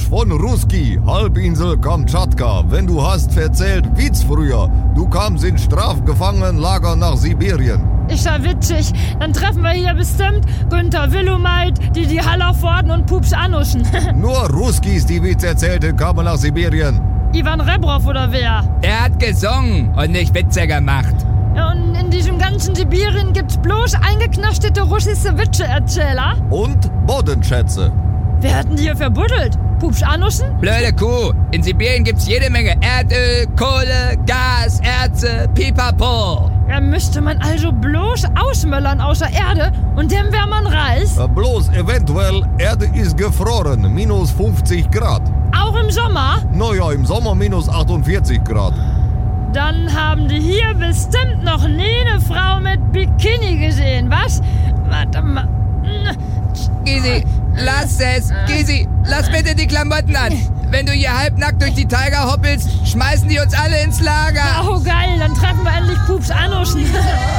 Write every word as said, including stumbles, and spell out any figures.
von Ruski, Halbinsel Kamtschatka. Wenn du hast erzählt, wie's früher. Du kamst in Strafgefangenenlager nach Sibirien. Ist ja witzig. Dann treffen wir hier bestimmt Günther Willumeit, Didi Hallervorden und Pups Anuschen. Nur Ruskis, die Witz erzählten, kamen nach Sibirien. Ivan Rebrov oder wer? Er hat gesungen und nicht Witze gemacht. Ja, und in diesem ganzen Sibirien gibt's bloß eingeknastete russische Witze-Erzähler. Und Bodenschätze. Wer hat denn hier verbuddelt? Pups Anuschen? Blöde Kuh. In Sibirien gibt's jede Menge Erdöl, Kohle, Gas, Erze, Pipapo. Ja, müsste man also bloß ausmöllern außer Erde und dann wär man reich. Äh, bloß eventuell, Erde ist gefroren, minus fünfzig Grad. Auch im Sommer? Naja, im Sommer minus achtundvierzig Grad. Dann haben die hier bestimmt noch nie eine Frau mit Bikini gesehen, was? Warte mal. Gysi, lass es. Gysi, lass bitte die Klamotten an. Wenn du hier halbnackt durch die Taiga hoppelst, schmeißen die uns alle ins Lager. Oh geil, dann treffen wir endlich Pups Anuschen.